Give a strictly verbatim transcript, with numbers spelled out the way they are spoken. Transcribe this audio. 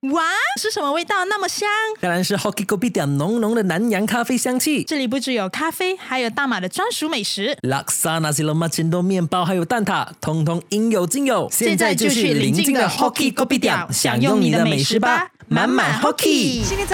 哇，是什么味道那么香？ 当然是 Hoki Kopi 点浓浓的南洋咖啡香气。 这里不只有咖啡，还有大马的专属美食， Laksa Nasi Lemak Cendol 面包还有蛋挞，通通应有尽有。 现在就去邻近的 Hoki Kopi 点享用你的美食吧，满满 Hoki。 现在